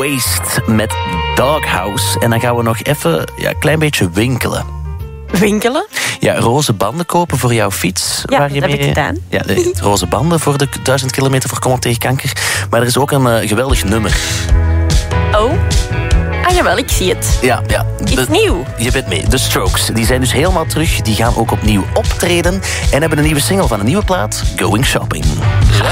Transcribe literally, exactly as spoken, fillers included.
Waste met Doghouse. En dan gaan we nog even ja, een klein beetje winkelen. Winkelen? Ja, roze banden kopen voor jouw fiets. Ja, waar je dat mee... heb ik gedaan. Ja, de roze banden voor de duizend kilometer voorkomen tegen kanker. Maar er is ook een uh, geweldig nummer. Oh? Ah, jawel, ik zie het. Ja, ja. Iets de, nieuw. Je bent mee. De Strokes. Die zijn dus helemaal terug. Die gaan ook opnieuw optreden. En hebben een nieuwe single van een nieuwe plaat. Going Shopping. Love